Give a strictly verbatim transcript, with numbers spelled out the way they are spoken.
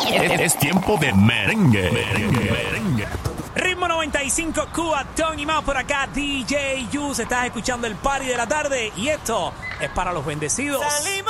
Es, es tiempo de merengue. Merengue, merengue. Ritmo noventa y cinco, Cuba, Tony más por acá, D J Yus. Estás escuchando el party de la tarde y esto es para los bendecidos. Salimos.